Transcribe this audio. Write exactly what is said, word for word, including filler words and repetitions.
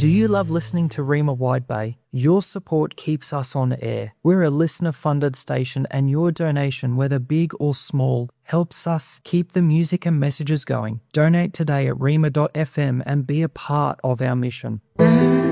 Do you love listening to Rima Wide Bay? Your support keeps us on air. We're a listener-funded station and your donation, whether big or small, helps us keep the music and messages going. Donate today at rima dot f m and be a part of our mission.